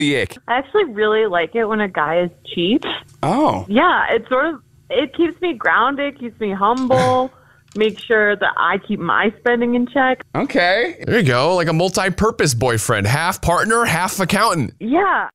the ick? I actually really like it when a guy is cheap. Oh. Yeah, it keeps me grounded, keeps me humble, make sure that I keep my spending in check. Okay. There you go, like a multi-purpose boyfriend. Half partner, half accountant. Yeah.